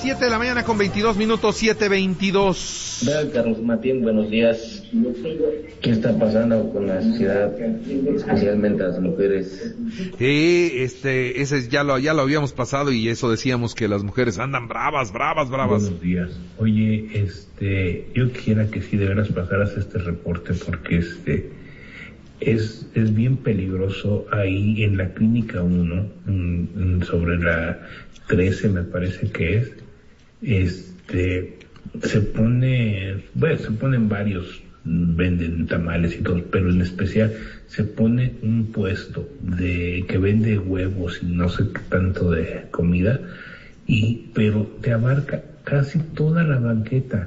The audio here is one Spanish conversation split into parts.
7 de la mañana con 22 minutos, 7:22. Hola, Carlos Martín, buenos días. ¿Qué está pasando con la sociedad, especialmente las mujeres? Ese ya lo habíamos pasado y eso decíamos que las mujeres andan bravas. Buenos días. Oye, yo quisiera que si de veras pasaras este reporte porque es bien peligroso ahí en la clínica 1, sobre la 13 me parece que se ponen varios, venden tamales y todo, pero en especial se pone un puesto que vende huevos y no sé qué tanto de comida, pero te abarca casi toda la banqueta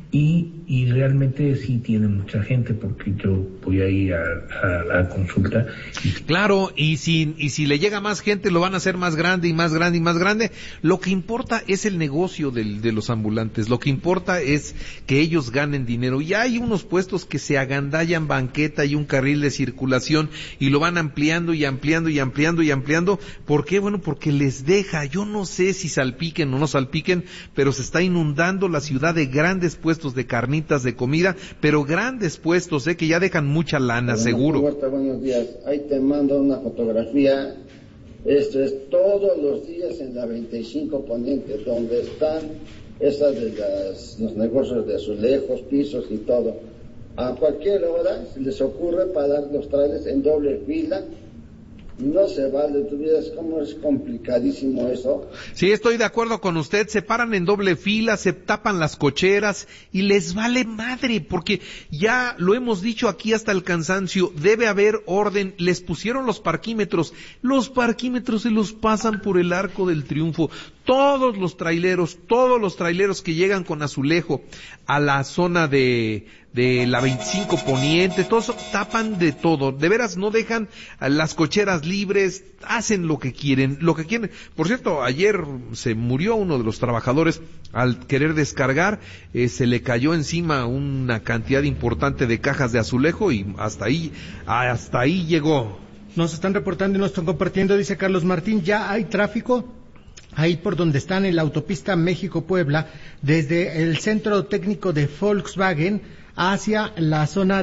y realmente sí tiene mucha gente porque yo voy ahí a la consulta. Claro, y si le llega más gente lo van a hacer más grande y más grande y más grande. Lo que importa es el negocio de los ambulantes, lo que importa es que ellos ganen dinero. Y hay unos puestos que se agandallan banqueta y un carril de circulación y lo van ampliando y ampliando y ampliando y ampliando. ¿Por qué? Bueno, porque les deja, yo no sé si salpiquen o no salpiquen, pero se está inundando la ciudad de grandes puestos de carnitas, de comida, pero grandes puestos, que ya dejan mucha lana, seguro. Huerta, buenos días. Ahí te mando una fotografía. Esto es todos los días en la 25 Poniente, donde están esas de los negocios de azulejos, pisos y todo. A cualquier hora se les ocurre parar los trailers en doble fila. No se vale, tú miras cómo es complicadísimo eso. Sí, estoy de acuerdo con usted, se paran en doble fila, se tapan las cocheras y les vale madre, porque ya lo hemos dicho aquí hasta el cansancio, debe haber orden. Les pusieron los parquímetros se los pasan por el Arco del Triunfo. Todos los traileros que llegan con azulejo a la zona de la 25 Poniente, todos tapan de todo, de veras no dejan las cocheras libres, hacen lo que quieren. Por cierto, ayer se murió uno de los trabajadores al querer descargar, se le cayó encima una cantidad importante de cajas de azulejo y hasta ahí llegó. Nos están reportando y nos están compartiendo, dice Carlos Martín, ya hay tráfico ahí por donde están en la autopista México-Puebla, desde el centro técnico de Volkswagen hacia la zona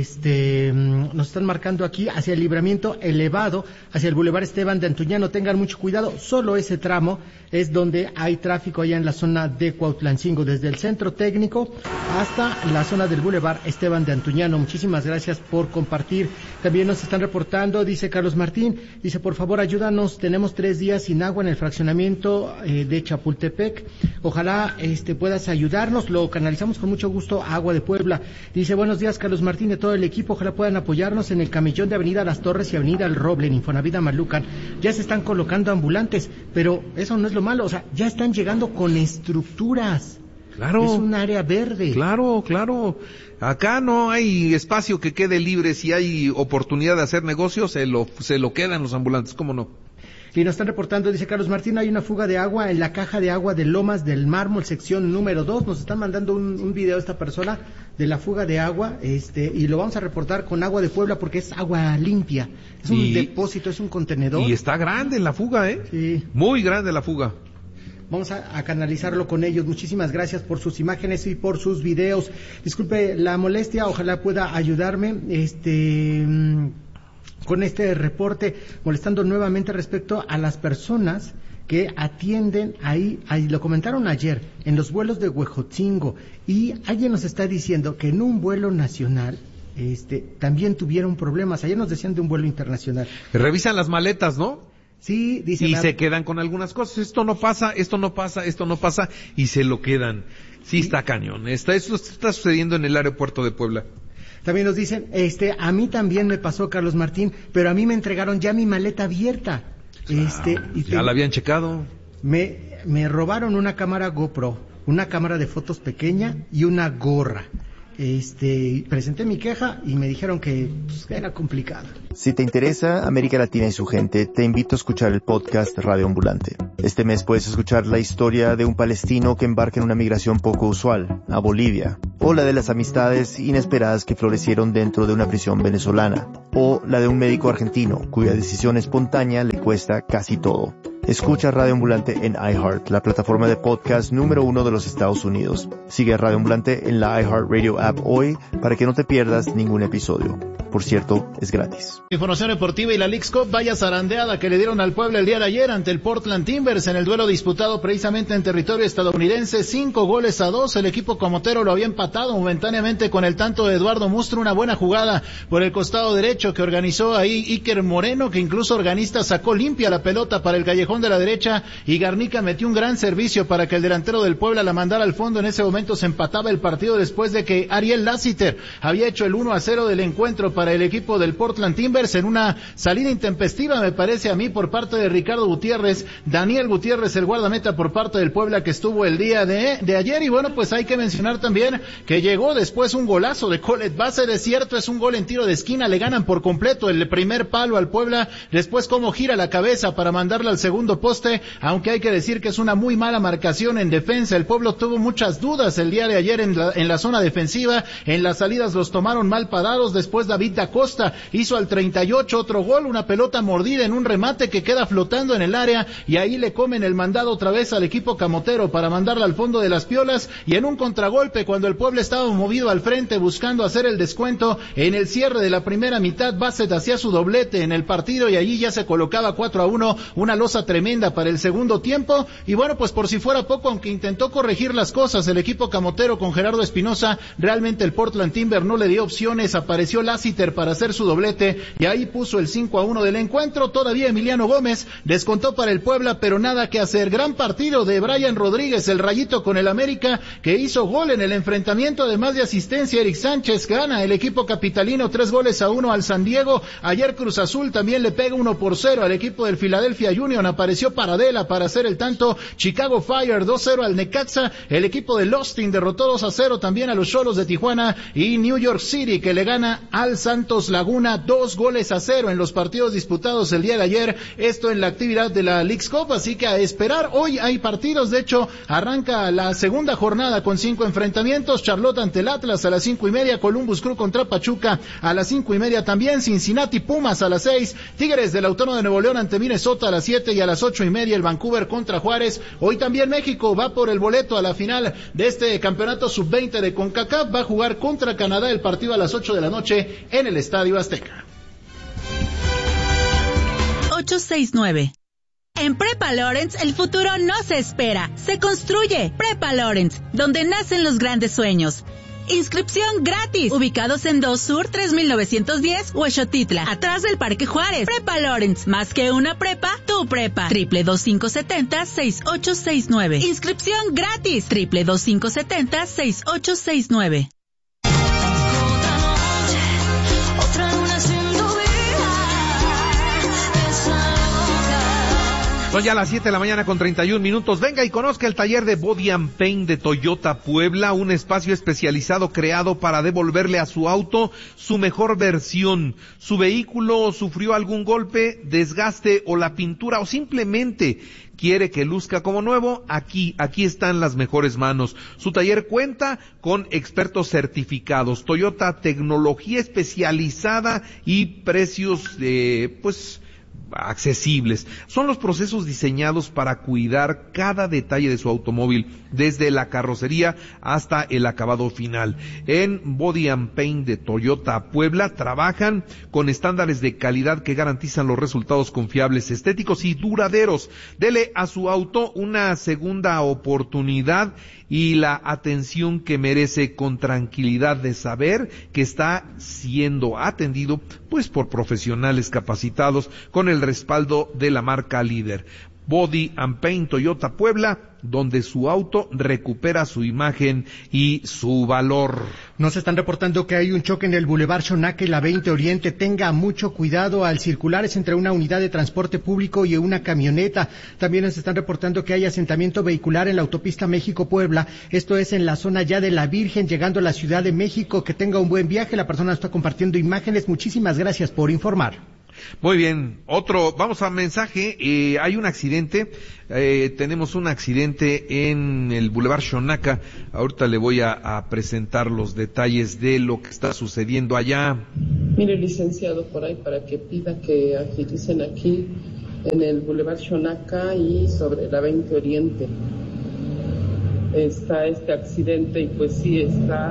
nos están marcando aquí, hacia el Libramiento Elevado, hacia el Boulevard Esteban de Antuñano. Tengan mucho cuidado, solo ese tramo es donde hay tráfico allá en la zona de Cuautlancingo, desde el centro técnico hasta la zona del Boulevard Esteban de Antuñano. Muchísimas gracias por compartir. También nos están reportando, dice Carlos Martín, dice, por favor ayúdanos, tenemos 3 días sin agua en el fraccionamiento de Chapultepec. Ojalá puedas ayudarnos, lo canalizamos con mucho gusto a Agua de Puebla. Dice, buenos días Carlos Martín, de todo el equipo, ojalá puedan apoyarnos en el camellón de Avenida Las Torres y Avenida El Roble, en Infonavit Amalucan. Ya se están colocando ambulantes, pero eso no es lo malo, o sea, ya están llegando con estructuras. Claro. Es un área verde. Claro. Acá no hay espacio que quede libre. Si hay oportunidad de hacer negocios, se lo quedan los ambulantes, ¿cómo no? Y nos están reportando, dice Carlos Martín, hay una fuga de agua en la caja de agua de Lomas del Mármol, sección número 2. Nos están mandando un video esta persona de la fuga de agua, y lo vamos a reportar con Agua de Puebla porque es agua limpia. Es un depósito, es un contenedor. Y está grande la fuga, Sí. Muy grande la fuga. Vamos a canalizarlo con ellos. Muchísimas gracias por sus imágenes y por sus videos. Disculpe la molestia, ojalá pueda ayudarme con este reporte, molestando nuevamente respecto a las personas que atienden ahí, lo comentaron ayer, en los vuelos de Huejotzingo, y alguien nos está diciendo que en un vuelo nacional también tuvieron problemas. Ayer nos decían de un vuelo internacional. Revisan las maletas, ¿no? Sí, dicen. Y se quedan con algunas cosas. Esto no pasa, y se lo quedan. Sí, está cañón. Esto está sucediendo en el aeropuerto de Puebla. También nos dicen, a mí también me pasó, Carlos Martín, pero a mí me entregaron ya mi maleta abierta. Ya la habían checado. Me robaron una cámara GoPro, una cámara de fotos pequeña y una gorra. Presenté mi queja y me dijeron que era complicado. Si te interesa América Latina y su gente, te invito a escuchar el podcast Radio Ambulante. Este mes puedes escuchar la historia de un palestino que embarca en una migración poco usual, a Bolivia, o la de las amistades inesperadas que florecieron dentro de una prisión venezolana, o la de un médico argentino cuya decisión espontánea le cuesta casi todo. Escucha Radio Ambulante en iHeart, la plataforma de podcast número 1 de los Estados Unidos. Sigue a Radio Ambulante en la iHeartRadio app hoy para que no te pierdas ningún episodio. Por cierto, es gratis. Información deportiva y la Leagues Cup, vaya zarandeada que le dieron al Puebla el día de ayer ante el Portland Timbers en el duelo disputado precisamente en territorio estadounidense. 5-2, el equipo camotero lo había empatado momentáneamente con el tanto de Eduardo Mustro, una buena jugada por el costado derecho que organizó ahí Iker Moreno, que incluso organista sacó limpia la pelota para el callejón de la derecha y Garnica metió un gran servicio para que el delantero del Puebla la mandara al fondo. En ese momento se empataba el partido después de que Ariel Lassiter había hecho el 1-0 del encuentro para el equipo del Portland Timbers en una salida intempestiva, me parece a mí, por parte de Ricardo Gutiérrez, Daniel Gutiérrez, el guardameta por parte del Puebla que estuvo el día de ayer. Y bueno, pues hay que mencionar también que llegó después un golazo de Collet Base, de cierto, es un gol en tiro de esquina, le ganan por completo el primer palo al Puebla, después cómo gira la cabeza para mandarla al segundo poste, aunque hay que decir que es una muy mala marcación en defensa. El Puebla tuvo muchas dudas el día de ayer en la zona defensiva, en las salidas los tomaron mal parados. Después David da Costa hizo al 38 otro gol, una pelota mordida en un remate que queda flotando en el área y ahí le comen el mandado otra vez al equipo camotero para mandarla al fondo de las piolas. Y en un contragolpe, cuando el Puebla estaba movido al frente buscando hacer el descuento en el cierre de la primera mitad, Bassett hacía su doblete en el partido y allí ya se colocaba 4-1, una losa tremenda para el segundo tiempo. Y bueno, pues por si fuera poco, aunque intentó corregir las cosas el equipo camotero con Gerardo Espinosa, realmente el Portland Timber no le dio opciones. Apareció Lassiter para hacer su doblete y ahí puso el 5-1 del encuentro. Todavía Emiliano Gómez descontó para el Puebla, pero nada que hacer. Gran partido de Brian Rodríguez, el Rayito con el América, que hizo gol en el enfrentamiento, además de asistencia. Eric Sánchez gana el equipo capitalino 3-1 al San Diego. Ayer Cruz Azul también le pega 1-0 al equipo del Philadelphia Union. Apareció Paradela para hacer el tanto. Chicago Fire 2-0 al Necaxa. El equipo de Austin derrotó 2-0 también a los Xolos de Tijuana, y New York City que le gana al Santos Laguna 2-0 en los partidos disputados el día de ayer. Esto en la actividad de la Leagues Cup, así que a esperar. Hoy hay partidos, de hecho arranca la segunda jornada con 5 enfrentamientos. Charlotte ante el Atlas a las 5:30, Columbus Crew contra Pachuca a las 5:30 también, Cincinnati Pumas a las 6, Tigres del Autónomo de Nuevo León ante Minnesota a las 7 y a las 8:30 el Vancouver contra Juárez. Hoy también México va por el boleto a la final de este campeonato sub-20 de CONCACAF, va a jugar contra Canadá, el partido a las 8 de la noche en el Estadio Azteca. 869. En Prepa Lawrence, el futuro no se espera, se construye. Prepa Lawrence, donde nacen los grandes sueños. Inscripción gratis. Ubicados en 2 Sur 3910, Huexotitla, atrás del Parque Juárez. Prepa Lawrence, más que una prepa, tu prepa. 22570-6869. Inscripción gratis. 22570-6869. Son ya las 7 de la mañana con 31 minutos. Venga y conozca el taller de Body and Paint de Toyota Puebla, un espacio especializado creado para devolverle a su auto su mejor versión. Su vehículo sufrió algún golpe, desgaste o la pintura, o simplemente quiere que luzca como nuevo. Aquí están las mejores manos. Su taller cuenta con expertos certificados. Toyota, tecnología especializada y precios accesibles. Son los procesos diseñados para cuidar cada detalle de su automóvil, desde la carrocería hasta el acabado final. En Body and Paint de Toyota Puebla trabajan con estándares de calidad que garantizan los resultados confiables, estéticos y duraderos. Dele a su auto una segunda oportunidad y la atención que merece, con tranquilidad de saber que está siendo atendido por profesionales capacitados con el respaldo de la marca líder. Body and Paint Toyota Puebla, donde su auto recupera su imagen y su valor. Nos están reportando que hay un choque en el Boulevard Xonaca y la 20 Oriente. Tenga mucho cuidado al circular, es entre una unidad de transporte público y una camioneta. También nos están reportando que hay asentamiento vehicular en la autopista México-Puebla. Esto es en la zona ya de la Virgen, llegando a la Ciudad de México. Que tenga un buen viaje. La persona está compartiendo imágenes. Muchísimas gracias por informar. Muy bien, vamos a mensaje. Hay un accidente, tenemos un accidente en el Boulevard Xonaca. Ahorita le voy a presentar los detalles de lo que está sucediendo allá. Mire, licenciado, por ahí para que pida que agilicen aquí en el Boulevard Xonaca y sobre la 20 Oriente. Está este accidente y pues sí está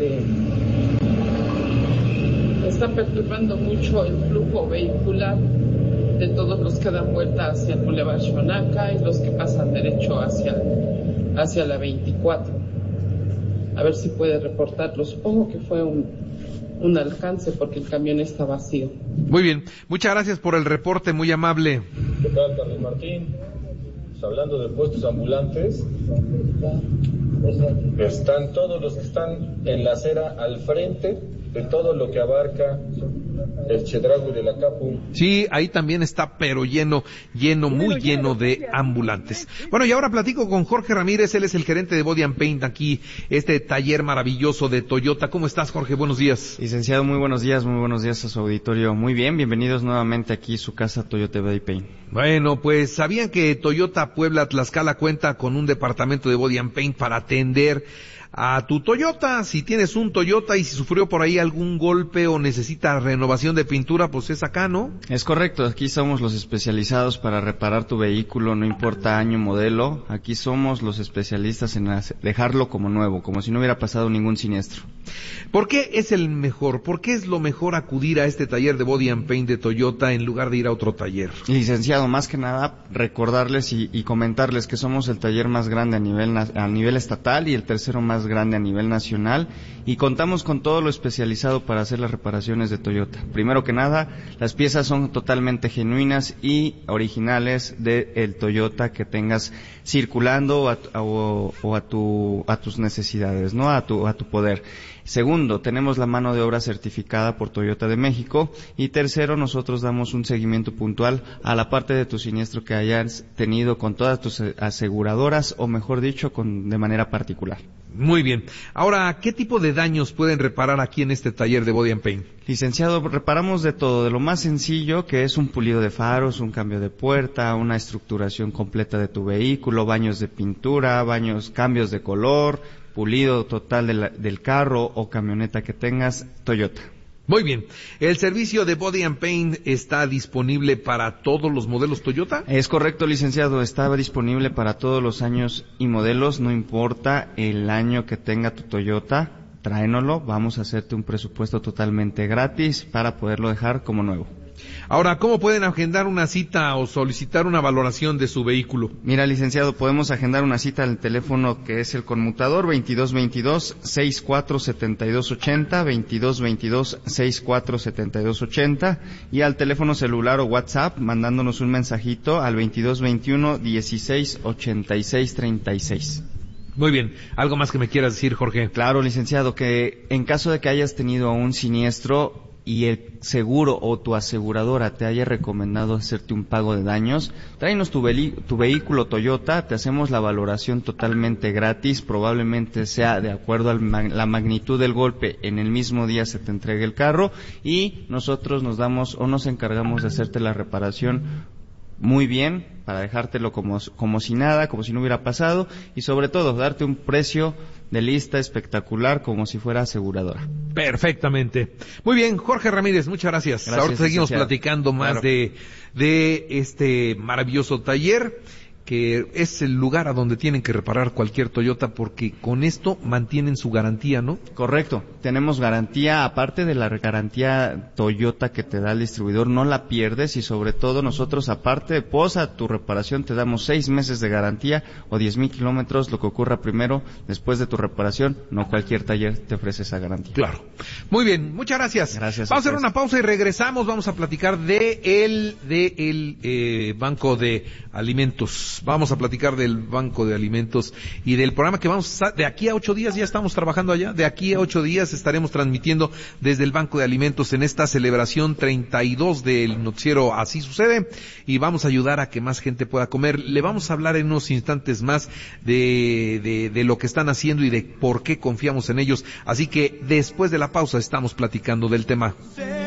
perturbando mucho el flujo vehicular de todos los que dan vuelta hacia el Boulevard Xonaca y los que pasan derecho hacia la 24. A ver si puede reportarlo. Supongo que fue un alcance porque el camión está vacío. Muy bien, muchas gracias por el reporte, muy amable. ¿Qué tal, Carlos Martín? Pues hablando de puestos ambulantes, están todos los que están en la acera al frente de todo lo que abarca el Chedraui de la Capu. Sí, ahí también está, pero muy lleno de ambulantes. Bueno, y ahora platico con Jorge Ramírez, él es el gerente de Body and Paint aquí, este taller maravilloso de Toyota. ¿Cómo estás, Jorge? Buenos días. Licenciado, muy buenos días a su auditorio. Muy bien, bienvenidos nuevamente aquí a su casa Toyota Body Paint. Bueno, pues ¿sabían que Toyota Puebla Tlaxcala cuenta con un departamento de Body and Paint para atender a tu Toyota? Si tienes un Toyota y si sufrió por ahí algún golpe o necesita renovación de pintura, pues es acá, ¿no? Es correcto, aquí somos los especializados para reparar tu vehículo, no importa año, modelo. Aquí somos los especialistas en dejarlo como nuevo, como si no hubiera pasado ningún siniestro. ¿Por qué es el mejor? ¿Por qué es lo mejor acudir a este taller de Body and Paint de Toyota en lugar de ir a otro taller? Licenciado, más que nada recordarles y comentarles que somos el taller más grande a nivel estatal y el tercero más grande a nivel nacional, y contamos con todo lo especializado para hacer las reparaciones de Toyota. Primero que nada, las piezas son totalmente genuinas y originales del Toyota que tengas circulando a tus necesidades, ¿no? A tu poder. Segundo, tenemos la mano de obra certificada por Toyota de México. Y tercero, nosotros damos un seguimiento puntual a la parte de tu siniestro que hayas tenido con todas tus aseguradoras, o mejor dicho, de manera particular. Muy bien. Ahora, ¿qué tipo de daños pueden reparar aquí en este taller de Body and Paint? Licenciado, reparamos de todo, de lo más sencillo, que es un pulido de faros, un cambio de puerta, una estructuración completa de tu vehículo, baños de pintura, cambios de color, pulido total del carro o camioneta que tengas, Toyota. Muy bien. ¿El servicio de Body and Paint está disponible para todos los modelos Toyota? Es correcto, licenciado. Estaba disponible para todos los años y modelos. No importa el año que tenga tu Toyota, tráenoslo. Vamos a hacerte un presupuesto totalmente gratis para poderlo dejar como nuevo. Ahora, ¿cómo pueden agendar una cita o solicitar una valoración de su vehículo? Mira, licenciado, podemos agendar una cita al teléfono que es el conmutador 2222-647280, 2222-647280, y al teléfono celular o WhatsApp mandándonos un mensajito al 2221-168636. Muy bien. ¿Algo más que me quieras decir, Jorge? Claro, licenciado, que en caso de que hayas tenido un siniestro y el seguro o tu aseguradora te haya recomendado hacerte un pago de daños, tráenos tu vehículo Toyota, te hacemos la valoración totalmente gratis, probablemente sea de acuerdo a la magnitud del golpe, en el mismo día se te entregue el carro y nosotros nos encargamos de hacerte la reparación muy bien, para dejártelo como si nada, como si no hubiera pasado, y sobre todo darte un precio de lista espectacular como si fuera aseguradora. Perfectamente. Muy bien, Jorge Ramírez, muchas gracias. Ahora seguimos platicando más de este maravilloso taller, que es el lugar a donde tienen que reparar cualquier Toyota, porque con esto mantienen su garantía, ¿no? Correcto, tenemos garantía, aparte de la garantía Toyota que te da el distribuidor, no la pierdes, y sobre todo nosotros, aparte de tu reparación, te damos 6 meses de garantía o 10,000 kilómetros, lo que ocurra primero, después de tu reparación, no cualquier taller te ofrece esa garantía. Claro. Muy bien, muchas gracias. Gracias. Vamos a hacer una pausa y regresamos, vamos a platicar del Banco de Alimentos. Vamos a platicar del Banco de Alimentos y del programa que de aquí a 8 días, ya estamos trabajando allá, de aquí a 8 días estaremos transmitiendo desde el Banco de Alimentos en esta celebración 32 del noticiero Así Sucede, y vamos a ayudar a que más gente pueda comer. Le vamos a hablar en unos instantes más de lo que están haciendo y de por qué confiamos en ellos, así que después de la pausa estamos platicando del tema.